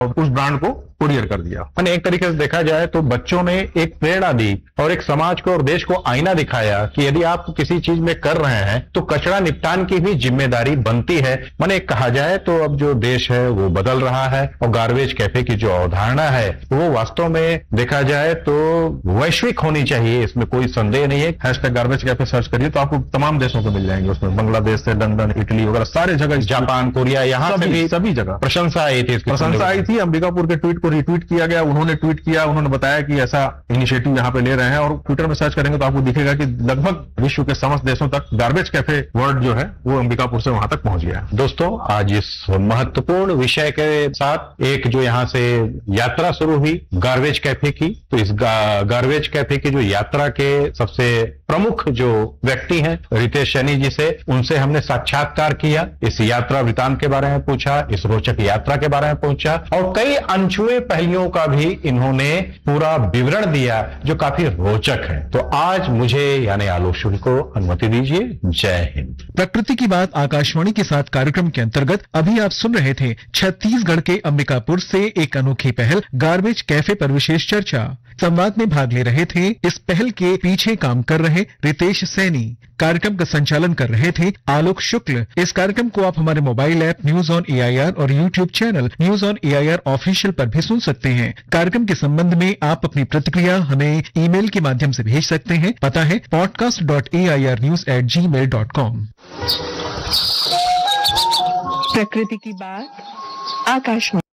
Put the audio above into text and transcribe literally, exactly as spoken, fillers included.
और उस ब्रांड को कुरियर कर दिया। मैंने एक तरीके से देखा जाए तो बच्चों ने एक प्रेरणा दी और एक समाज को और देश को आईना दिखाया कि यदि आप किसी चीज में कर रहे हैं तो कचरा निपटान की भी जिम्मेदारी बनती है। मैंने कहा जाए तो अब जो देश है वो बदल रहा है और गार्बेज कैफे की जो अवधारणा है वो वास्तव में देखा जाए तो वैश्विक होनी चाहिए, इसमें कोई संदेह नहीं है। हैशटैग गार्बेज कैफे सर्च करिए तो आपको तमाम देशों के मिल जाएंगे उसमें, बांग्लादेश से लंदन, इटली वगैरह सारे जगह, जापान, कोरिया, यहाँ से भी सभी जगह प्रशंसा आई थी। प्रशंसा आई थी। अंबिकापुर के ट्वीट को रिट्वीट किया गया, उन्होंने ट्वीट किया, उन्होंने बताया कि ऐसा इनिशिएटिव यहाँ पे ले रहे हैं और ट्विटर में सर्च करेंगे तो आपको दिखेगा कि लगभग विश्व के समस्त देशों तक गार्बेज कैफे वर्ड जो है वो अंबिकापुर से वहां तक पहुंच गया। दोस्तों, आज इस महत्वपूर्ण विषय के साथ एक जो यहाँ से यात्रा शुरू हुई गार्बेज कैफे की, तो इस गा, गार्बेज कैफे की जो यात्रा के सबसे प्रमुख जो व्यक्ति हैं रितेश सैनी जी से, उनसे हमने साक्षात्कार किया, इस यात्रा वृतांत के बारे में पूछा, इस रोचक यात्रा के बारे में पूछा और कई अनछुए पहलुओं का भी इन्होंने पूरा विवरण दिया जो काफी रोचक है। तो आज मुझे यानी आलोक शुक्ल को अनुमति दीजिए। जय हिंद। प्रकृति की बात आकाशवाणी के साथ कार्यक्रम के अंतर्गत अभी आप सुन रहे थे छत्तीसगढ़ के अंबिकापुर से एक अनोखी पहल गार्बेज कैफे पर विशेष चर्चा। संवाद में भाग ले रहे थे इस पहल के पीछे काम कर रहे रितेश सैनी। कार्यक्रम का संचालन कर रहे थे आलोक शुक्ल। इस कार्यक्रम को आप हमारे mobile app news on AIR और YouTube channel news on AIR official पर भी सुन सकते हैं। कार्यक्रम के संबंध में आप अपनी प्रतिक्रिया हमें ईमेल के माध्यम से भेज सकते हैं। पता है podcast dot A I R news at ji mail dot com. प्रकृति की बात आकाशवाणी।